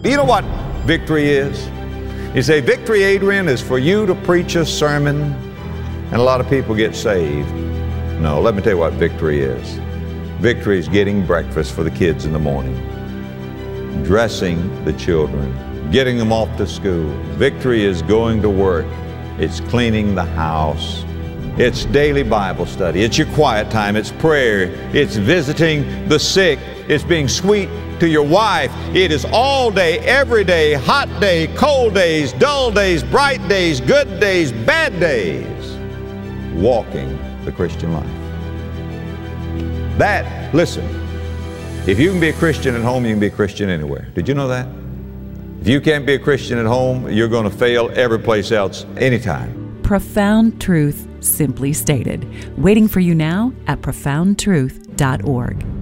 You know what victory is? You say, victory, Adrian, is for you to preach a sermon and a lot of people get saved. No, let me tell you what victory is. Victory is getting breakfast for the kids in the morning, dressing the children, getting them off to school. Victory is going to work. It's cleaning the house. It's daily Bible study. It's your quiet time. It's prayer. It's visiting the sick. It's being sweet to your wife. It is all day, every day, hot day, cold days, dull days, bright days, good days, bad days, walking the Christian life. That, listen, if you can be a Christian at home, you can be a Christian anywhere. Did you know that? If you can't be a Christian at home, you're going to fail every place else, anytime. Profound truth, simply stated. Waiting for you now at profoundtruth.org.